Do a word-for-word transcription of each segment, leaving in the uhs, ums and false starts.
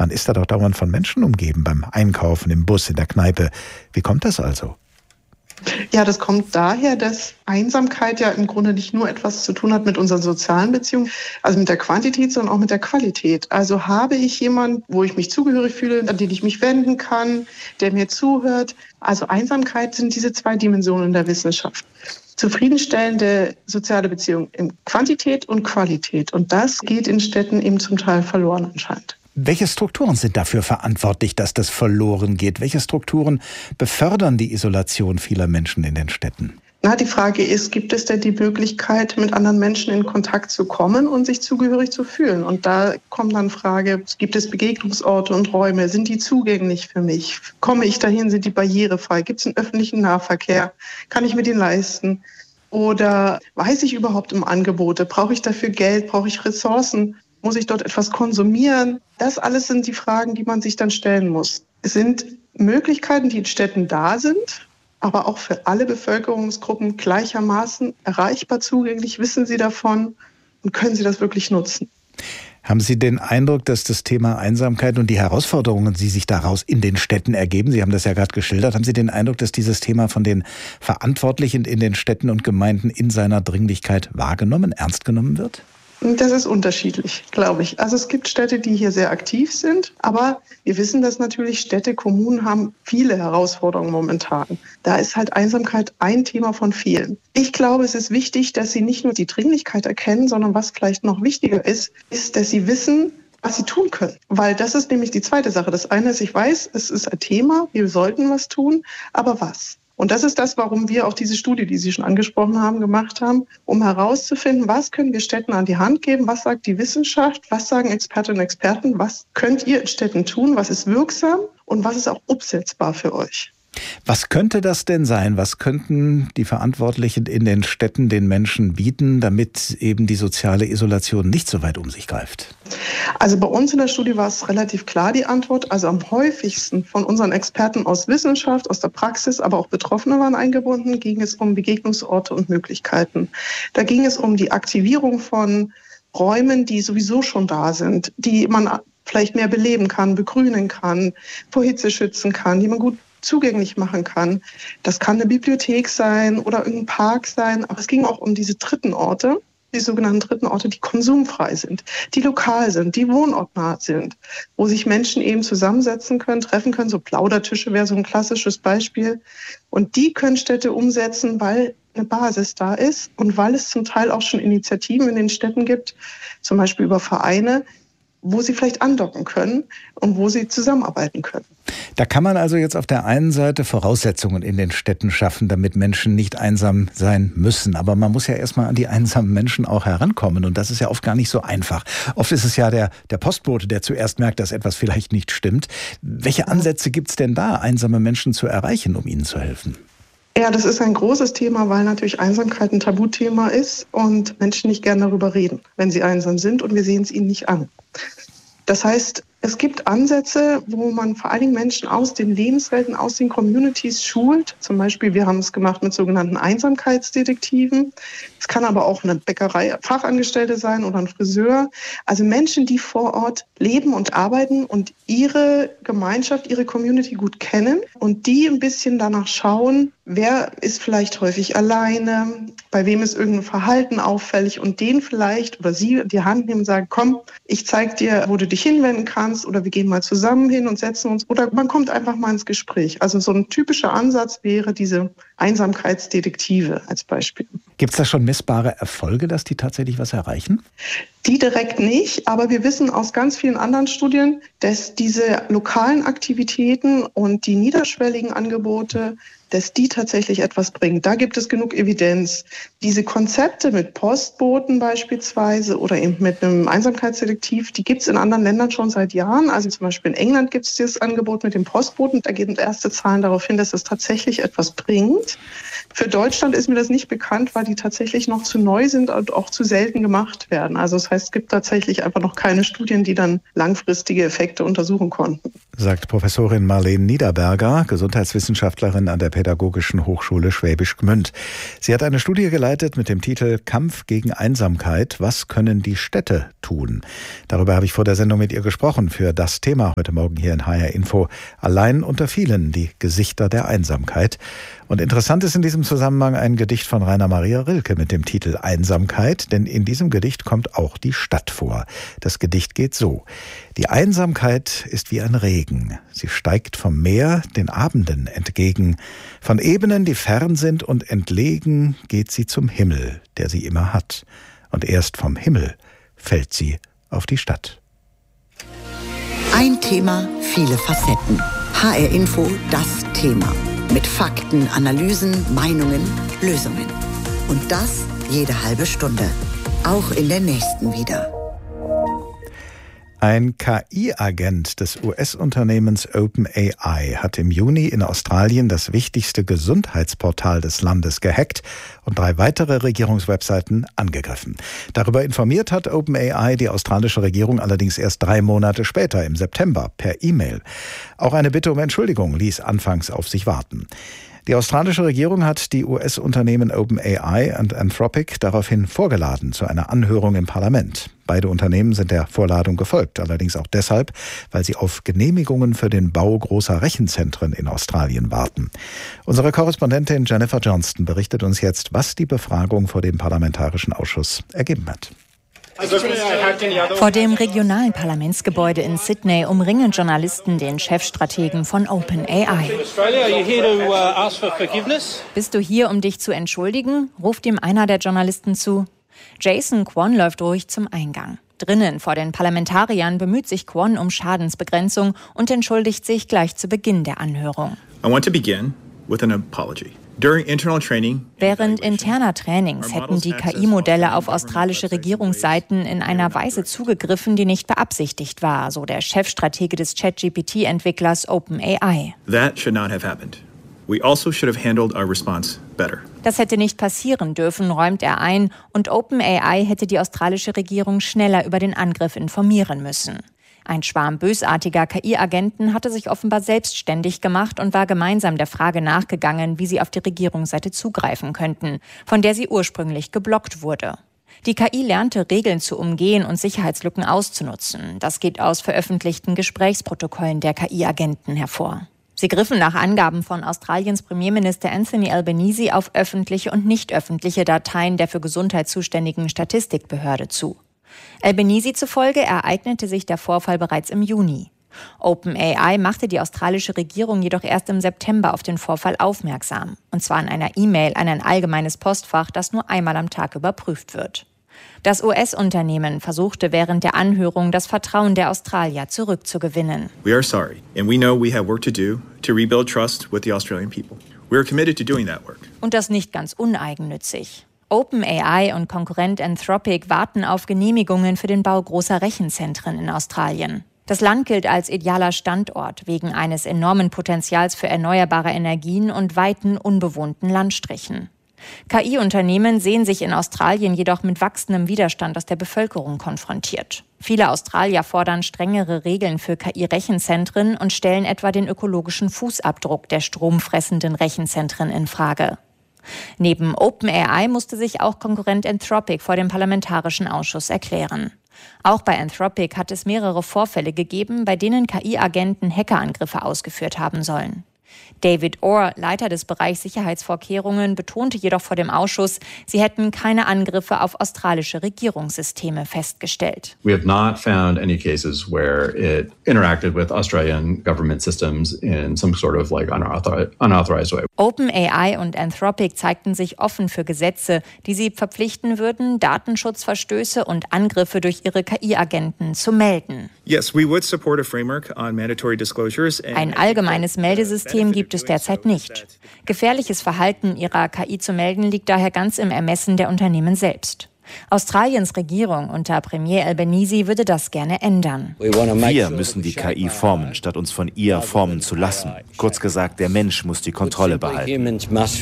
Man ist da doch dauernd von Menschen umgeben, beim Einkaufen, im Bus, in der Kneipe. Wie kommt das also? Ja, das kommt daher, dass Einsamkeit ja im Grunde nicht nur etwas zu tun hat mit unseren sozialen Beziehungen, also mit der Quantität, sondern auch mit der Qualität. Also habe ich jemanden, wo ich mich zugehörig fühle, an den ich mich wenden kann, der mir zuhört. Also Einsamkeit sind diese zwei Dimensionen der Wissenschaft. Zufriedenstellende soziale Beziehungen in Quantität und Qualität. Und das geht in Städten eben zum Teil verloren anscheinend. Welche Strukturen sind dafür verantwortlich, dass das verloren geht? Welche Strukturen befördern die Isolation vieler Menschen in den Städten? Na, die Frage ist, gibt es denn die Möglichkeit, mit anderen Menschen in Kontakt zu kommen und sich zugehörig zu fühlen? Und da kommt dann die Frage, gibt es Begegnungsorte und Räume? Sind die zugänglich für mich? Komme ich dahin? Sind die barrierefrei? Gibt es einen öffentlichen Nahverkehr? Kann ich mir den leisten? Oder weiß ich überhaupt um Angebote? Brauche ich dafür Geld? Brauche ich Ressourcen? Muss ich dort etwas konsumieren? Das alles sind die Fragen, die man sich dann stellen muss. Es sind Möglichkeiten, die in Städten da sind, aber auch für alle Bevölkerungsgruppen gleichermaßen erreichbar, zugänglich. Wissen Sie davon und können Sie das wirklich nutzen? Haben Sie den Eindruck, dass das Thema Einsamkeit und die Herausforderungen, die sich daraus in den Städten ergeben, Sie haben das ja gerade geschildert, haben Sie den Eindruck, dass dieses Thema von den Verantwortlichen in den Städten und Gemeinden in seiner Dringlichkeit wahrgenommen, ernst genommen wird? Das ist unterschiedlich, glaube ich. Also es gibt Städte, die hier sehr aktiv sind, aber wir wissen, dass natürlich Städte, Kommunen haben viele Herausforderungen momentan. Da ist halt Einsamkeit ein Thema von vielen. Ich glaube, es ist wichtig, dass sie nicht nur die Dringlichkeit erkennen, sondern was vielleicht noch wichtiger ist, ist, dass sie wissen, was sie tun können. Weil das ist nämlich die zweite Sache. Das eine ist, ich weiß, es ist ein Thema, wir sollten was tun, aber was? Und das ist das, warum wir auch diese Studie, die Sie schon angesprochen haben, gemacht haben, um herauszufinden, was können wir Städten an die Hand geben, was sagt die Wissenschaft, was sagen Expertinnen und Experten, was könnt ihr in Städten tun, was ist wirksam und was ist auch umsetzbar für euch. Was könnte das denn sein? Was könnten die Verantwortlichen in den Städten den Menschen bieten, damit eben die soziale Isolation nicht so weit um sich greift? Also bei uns in der Studie war es relativ klar die Antwort. Also am häufigsten von unseren Experten aus Wissenschaft, aus der Praxis, aber auch Betroffene waren eingebunden, ging es um Begegnungsorte und Möglichkeiten. Da ging es um die Aktivierung von Räumen, die sowieso schon da sind, die man vielleicht mehr beleben kann, begrünen kann, vor Hitze schützen kann, die man gut zugänglich machen kann. Das kann eine Bibliothek sein oder irgendein Park sein, aber es ging auch um diese dritten Orte, die sogenannten dritten Orte, die konsumfrei sind, die lokal sind, die wohnortnah sind, wo sich Menschen eben zusammensetzen können, treffen können. So Plaudertische wäre so ein klassisches Beispiel. Und die können Städte umsetzen, weil eine Basis da ist und weil es zum Teil auch schon Initiativen in den Städten gibt, zum Beispiel über Vereine, wo sie vielleicht andocken können und wo sie zusammenarbeiten können. Da kann man also jetzt auf der einen Seite Voraussetzungen in den Städten schaffen, damit Menschen nicht einsam sein müssen. Aber man muss ja erstmal an die einsamen Menschen auch herankommen. Und das ist ja oft gar nicht so einfach. Oft ist es ja der, der Postbote, der zuerst merkt, dass etwas vielleicht nicht stimmt. Welche Ansätze gibt es denn da, einsame Menschen zu erreichen, um ihnen zu helfen? Ja, das ist ein großes Thema, weil natürlich Einsamkeit ein Tabuthema ist und Menschen nicht gerne darüber reden, wenn sie einsam sind und wir sehen es ihnen nicht an. Das heißt, es gibt Ansätze, wo man vor allen Dingen Menschen aus den Lebenswelten, aus den Communities schult. Zum Beispiel, wir haben es gemacht mit sogenannten Einsamkeitsdetektiven. Es kann aber auch eine Bäckerei-Fachangestellte sein oder ein Friseur. Also Menschen, die vor Ort leben und arbeiten und ihre Gemeinschaft, ihre Community gut kennen und die ein bisschen danach schauen, wer ist vielleicht häufig alleine, bei wem ist irgendein Verhalten auffällig und den vielleicht oder sie die Hand nehmen und sagen, komm, ich zeig dir, wo du dich hinwenden kannst oder wir gehen mal zusammen hin und setzen uns oder man kommt einfach mal ins Gespräch. Also so ein typischer Ansatz wäre diese Einsamkeitsdetektive als Beispiel. Gibt es da schon messbare Erfolge, dass die tatsächlich was erreichen? Die direkt nicht, aber wir wissen aus ganz vielen anderen Studien, dass diese lokalen Aktivitäten und die niederschwelligen Angebote, dass die tatsächlich etwas bringen. Da gibt es genug Evidenz. Diese Konzepte mit Postboten beispielsweise oder eben mit einem Einsamkeitsdetektiv, die gibt es in anderen Ländern schon seit Jahren. Also zum Beispiel in England gibt es dieses Angebot mit dem Postboten. Da gehen erste Zahlen darauf hin, dass es tatsächlich etwas bringt. Für Deutschland ist mir das nicht bekannt, weil die tatsächlich noch zu neu sind und auch zu selten gemacht werden. Also das heißt, es gibt tatsächlich einfach noch keine Studien, die dann langfristige Effekte untersuchen konnten. sagt Professorin Marlene Niederberger, Gesundheitswissenschaftlerin an der Pädagogischen Hochschule Schwäbisch Gmünd. Sie hat eine Studie geleitet mit dem Titel Kampf gegen Einsamkeit. Was können die Städte tun? Darüber habe ich vor der Sendung mit ihr gesprochen für das Thema heute Morgen hier in H R Info. Allein unter vielen die Gesichter der Einsamkeit. Und interessant ist in diesem Zusammenhang ein Gedicht von Rainer Maria Rilke mit dem Titel Einsamkeit, denn in diesem Gedicht kommt auch die Stadt vor. Das Gedicht geht so: Die Einsamkeit ist wie ein Regen. Sie steigt vom Meer den Abenden entgegen. Von Ebenen, die fern sind und entlegen, geht sie zum Himmel, der sie immer hat. Und erst vom Himmel fällt sie auf die Stadt. Ein Thema, viele Facetten. H R Info, das Thema. Mit Fakten, Analysen, Meinungen, Lösungen. Und das jede halbe Stunde. Auch in der nächsten wieder. Ein K I-Agent des U S-Unternehmens OpenAI hat im Juni in Australien das wichtigste Gesundheitsportal des Landes gehackt und drei weitere Regierungswebseiten angegriffen. Darüber informiert hat OpenAI die australische Regierung allerdings erst drei Monate später, im September, per E-Mail. Auch eine Bitte um Entschuldigung ließ anfangs auf sich warten. Die australische Regierung hat die U S-Unternehmen OpenAI und Anthropic daraufhin vorgeladen zu einer Anhörung im Parlament. Beide Unternehmen sind der Vorladung gefolgt, allerdings auch deshalb, weil sie auf Genehmigungen für den Bau großer Rechenzentren in Australien warten. Unsere Korrespondentin Jennifer Johnston berichtet uns jetzt, was die Befragung vor dem Parlamentarischen Ausschuss ergeben hat. Vor dem regionalen Parlamentsgebäude in Sydney umringen Journalisten den Chefstrategen von OpenAI. Bist du hier, um dich zu entschuldigen? Ruft ihm einer der Journalisten zu. Jason Kwon läuft ruhig zum Eingang. Drinnen vor den Parlamentariern bemüht sich Kwon um Schadensbegrenzung und entschuldigt sich gleich zu Beginn der Anhörung. I want to begin with an apology. Während interner Trainings hätten die K I-Modelle auf australische Regierungsseiten in einer Weise zugegriffen, die nicht beabsichtigt war, so der Chefstratege des ChatGPT-Entwicklers OpenAI. That should not have happened. We also should have handled our response better. Das hätte nicht passieren dürfen, räumt er ein, und OpenAI hätte die australische Regierung schneller über den Angriff informieren müssen. Ein Schwarm bösartiger K I-Agenten hatte sich offenbar selbstständig gemacht und war gemeinsam der Frage nachgegangen, wie sie auf die Regierungsseite zugreifen könnten, von der sie ursprünglich geblockt wurde. Die K I lernte, Regeln zu umgehen und Sicherheitslücken auszunutzen. Das geht aus veröffentlichten Gesprächsprotokollen der K I-Agenten hervor. Sie griffen nach Angaben von Australiens Premierminister Anthony Albanese auf öffentliche und nicht öffentliche Dateien der für Gesundheit zuständigen Statistikbehörde zu. Albanese zufolge ereignete sich der Vorfall bereits im Juni. OpenAI machte die australische Regierung jedoch erst im September auf den Vorfall aufmerksam. Und zwar in einer E-Mail an ein allgemeines Postfach, das nur einmal am Tag überprüft wird. Das U S-Unternehmen versuchte während der Anhörung, das Vertrauen der Australier zurückzugewinnen. We are sorry, and we know we have work to do to rebuild trust with the Australian people. We are committed to doing that work. Und das nicht ganz uneigennützig. OpenAI und Konkurrent Anthropic warten auf Genehmigungen für den Bau großer Rechenzentren in Australien. Das Land gilt als idealer Standort wegen eines enormen Potenzials für erneuerbare Energien und weiten unbewohnten Landstrichen. K I-Unternehmen sehen sich in Australien jedoch mit wachsendem Widerstand aus der Bevölkerung konfrontiert. Viele Australier fordern strengere Regeln für K I-Rechenzentren und stellen etwa den ökologischen Fußabdruck der stromfressenden Rechenzentren in Frage. Neben OpenAI musste sich auch Konkurrent Anthropic vor dem Parlamentarischen Ausschuss erklären. Auch bei Anthropic hat es mehrere Vorfälle gegeben, bei denen K I-Agenten Hackerangriffe ausgeführt haben sollen. David Orr, Leiter des Bereichs Sicherheitsvorkehrungen, betonte jedoch vor dem Ausschuss, sie hätten keine Angriffe auf australische Regierungssysteme festgestellt. We have not found any cases where it interacted with Australian government systems in some sort of like unauthor- unauthorized way. OpenAI und Anthropic zeigten sich offen für Gesetze, die sie verpflichten würden, Datenschutzverstöße und Angriffe durch ihre K I-Agenten zu melden. Yes, we would support a framework on mandatory disclosures. Ein allgemeines Meldesystem gibt es derzeit nicht. Gefährliches Verhalten ihrer K I zu melden liegt daher ganz im Ermessen der Unternehmen selbst. Australiens Regierung unter Premier Albanese würde das gerne ändern. Wir müssen die K I formen, statt uns von ihr formen zu lassen. Kurz gesagt, der Mensch muss die Kontrolle behalten.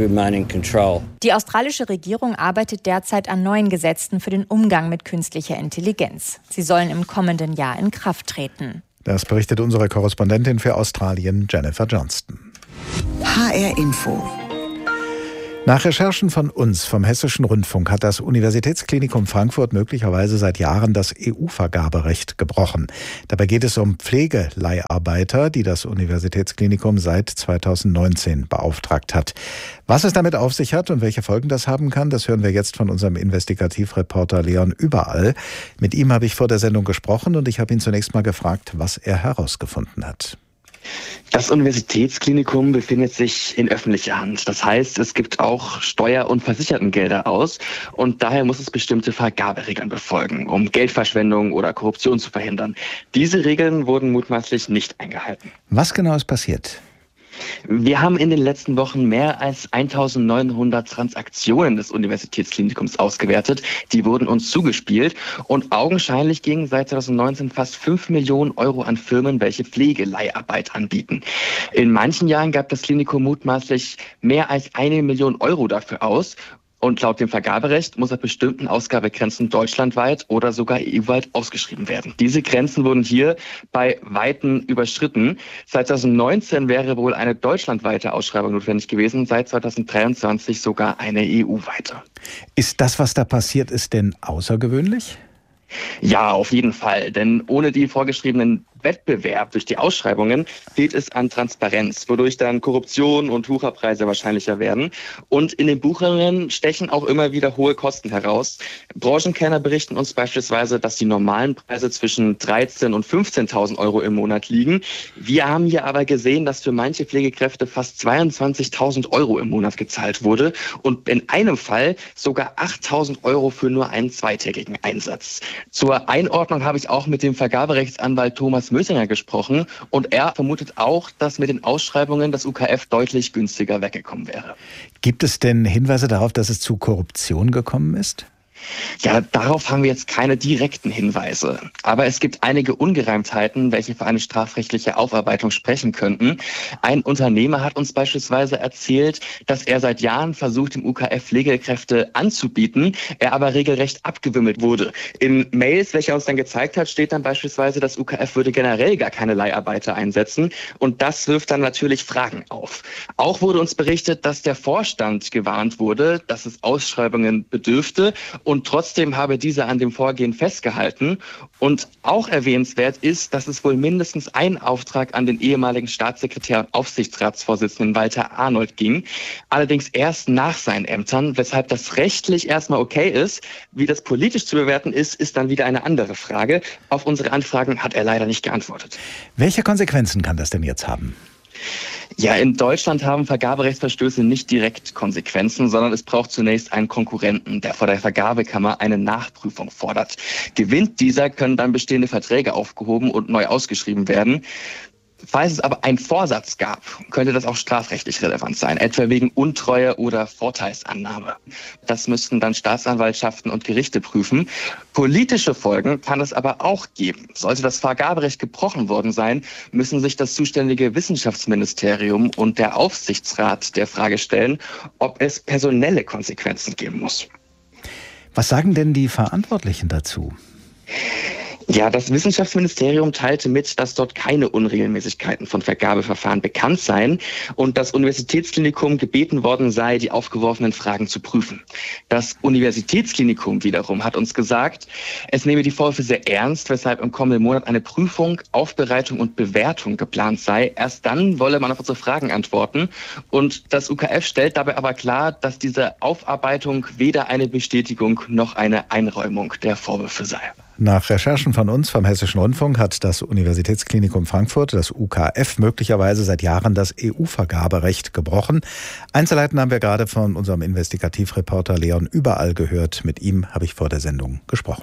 Die australische Regierung arbeitet derzeit an neuen Gesetzen für den Umgang mit künstlicher Intelligenz. Sie sollen im kommenden Jahr in Kraft treten. Das berichtet unsere Korrespondentin für Australien, Jennifer Johnston. H R Info. Nach Recherchen von uns, vom Hessischen Rundfunk, hat das Universitätsklinikum Frankfurt möglicherweise seit Jahren das E U-Vergaberecht gebrochen. Dabei geht es um Pflegeleiharbeiter, die das Universitätsklinikum seit zweitausendneunzehn beauftragt hat. Was es damit auf sich hat und welche Folgen das haben kann, das hören wir jetzt von unserem Investigativreporter Leon Überall. Mit ihm habe ich vor der Sendung gesprochen und ich habe ihn zunächst mal gefragt, was er herausgefunden hat. Das Universitätsklinikum befindet sich in öffentlicher Hand. Das heißt, es gibt auch Steuer- und Versichertengelder aus und daher muss es bestimmte Vergaberegeln befolgen, um Geldverschwendung oder Korruption zu verhindern. Diese Regeln wurden mutmaßlich nicht eingehalten. Was genau ist passiert? Wir haben in den letzten Wochen mehr als eintausendneunhundert Transaktionen des Universitätsklinikums ausgewertet. Die wurden uns zugespielt und augenscheinlich gingen seit zweitausendneunzehn fast fünf Millionen Euro an Firmen, welche Pflegeleiharbeit anbieten. In manchen Jahren gab das Klinikum mutmaßlich mehr als eine Million Euro dafür aus. Und laut dem Vergaberecht muss ab bestimmten Ausgabegrenzen deutschlandweit oder sogar E U-weit ausgeschrieben werden. Diese Grenzen wurden hier bei Weitem überschritten. Seit zweitausendneunzehn wäre wohl eine deutschlandweite Ausschreibung notwendig gewesen, seit zweitausenddreiundzwanzig sogar eine E U-weite. Ist das, was da passiert ist, denn außergewöhnlich? Ja, auf jeden Fall. Denn ohne die vorgeschriebenen Wettbewerb durch die Ausschreibungen fehlt es an Transparenz, wodurch dann Korruption und Wucherpreise wahrscheinlicher werden. Und in den Buchungen stechen auch immer wieder hohe Kosten heraus. Branchenkenner berichten uns beispielsweise, dass die normalen Preise zwischen dreizehntausend und fünfzehntausend Euro im Monat liegen. Wir haben hier aber gesehen, dass für manche Pflegekräfte fast zweiundzwanzigtausend Euro im Monat gezahlt wurde und in einem Fall sogar achttausend Euro für nur einen zweitägigen Einsatz. Zur Einordnung habe ich auch mit dem Vergaberechtsanwalt Thomas Mösinger gesprochen und er vermutet auch, dass mit den Ausschreibungen das U K F deutlich günstiger weggekommen wäre. Gibt es denn Hinweise darauf, dass es zu Korruption gekommen ist? Ja, darauf haben wir jetzt keine direkten Hinweise. Aber es gibt einige Ungereimtheiten, welche für eine strafrechtliche Aufarbeitung sprechen könnten. Ein Unternehmer hat uns beispielsweise erzählt, dass er seit Jahren versucht, dem U K F Pflegekräfte anzubieten, er aber regelrecht abgewimmelt wurde. In Mails, welche er uns dann gezeigt hat, steht dann beispielsweise, das U K F würde generell gar keine Leiharbeiter einsetzen. Und das wirft dann natürlich Fragen auf. Auch wurde uns berichtet, dass der Vorstand gewarnt wurde, dass es Ausschreibungen bedürfte. Und trotzdem habe dieser an dem Vorgehen festgehalten. Und auch erwähnenswert ist, dass es wohl mindestens einen Auftrag an den ehemaligen Staatssekretär und Aufsichtsratsvorsitzenden Walter Arnold ging. Allerdings erst nach seinen Ämtern, weshalb das rechtlich erstmal okay ist. Wie das politisch zu bewerten ist, ist dann wieder eine andere Frage. Auf unsere Anfragen hat er leider nicht geantwortet. Welche Konsequenzen kann das denn jetzt haben? Ja, in Deutschland haben Vergaberechtsverstöße nicht direkt Konsequenzen, sondern es braucht zunächst einen Konkurrenten, der vor der Vergabekammer eine Nachprüfung fordert. Gewinnt dieser, können dann bestehende Verträge aufgehoben und neu ausgeschrieben werden. Falls es aber einen Vorsatz gab, könnte das auch strafrechtlich relevant sein, etwa wegen Untreue oder Vorteilsannahme. Das müssten dann Staatsanwaltschaften und Gerichte prüfen. Politische Folgen kann es aber auch geben. Sollte das Vergaberecht gebrochen worden sein, müssen sich das zuständige Wissenschaftsministerium und der Aufsichtsrat der Frage stellen, ob es personelle Konsequenzen geben muss. Was sagen denn die Verantwortlichen dazu? Ja, das Wissenschaftsministerium teilte mit, dass dort keine Unregelmäßigkeiten von Vergabeverfahren bekannt seien und das Universitätsklinikum gebeten worden sei, die aufgeworfenen Fragen zu prüfen. Das Universitätsklinikum wiederum hat uns gesagt, es nehme die Vorwürfe sehr ernst, weshalb im kommenden Monat eine Prüfung, Aufbereitung und Bewertung geplant sei. Erst dann wolle man auf unsere Fragen antworten. Und das U K F stellt dabei aber klar, dass diese Aufarbeitung weder eine Bestätigung noch eine Einräumung der Vorwürfe sei. Nach Recherchen von uns vom Hessischen Rundfunk hat das Universitätsklinikum Frankfurt, das U K F, möglicherweise seit Jahren das E U-Vergaberecht gebrochen. Einzelheiten haben wir gerade von unserem Investigativreporter Leon Überall gehört. Mit ihm habe ich vor der Sendung gesprochen.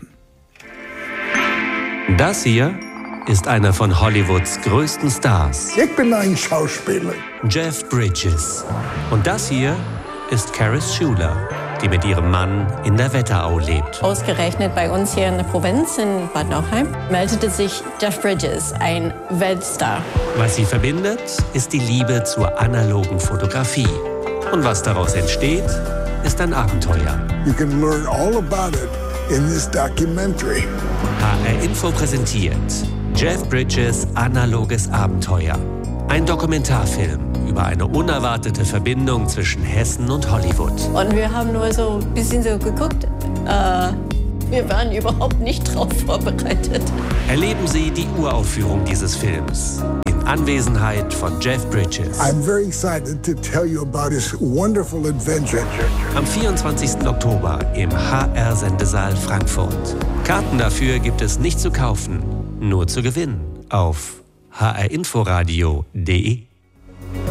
Das hier ist einer von Hollywoods größten Stars. Ich bin ein Schauspieler. Jeff Bridges. Und das hier ist Caris Schuler, die mit ihrem Mann in der Wetterau lebt. Ausgerechnet bei uns hier in der Provinz in Bad Nauheim meldete sich Jeff Bridges, ein Weltstar. Was sie verbindet, ist die Liebe zur analogen Fotografie. Und was daraus entsteht, ist ein Abenteuer. You can learn all about it in this documentary. H R Info präsentiert Jeff Bridges analoges Abenteuer. Ein Dokumentarfilm über eine unerwartete Verbindung zwischen Hessen und Hollywood. Und wir haben nur so ein bisschen so geguckt. Äh, wir waren überhaupt nicht drauf vorbereitet. Erleben Sie die Uraufführung dieses Films in Anwesenheit von Jeff Bridges. I'm very excited to tell you about his wonderful adventure. Am vierundzwanzigsten Oktober im H R-Sendesaal Frankfurt. Karten dafür gibt es nicht zu kaufen, nur zu gewinnen auf h r inforadio punkt d e.